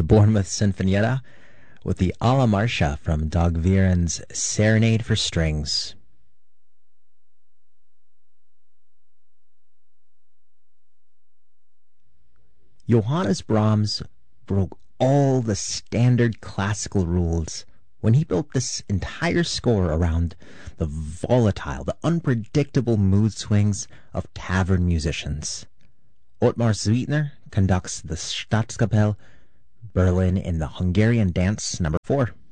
Bournemouth Sinfonietta with the Alla Marcia from Dag Wieren's Serenade for Strings. Johannes Brahms broke all the standard classical rules when he built this entire score around the volatile, the unpredictable mood swings of tavern musicians. Ottmar Sweetner conducts the Staatskapelle Berlin in the Hungarian Dance No. 4.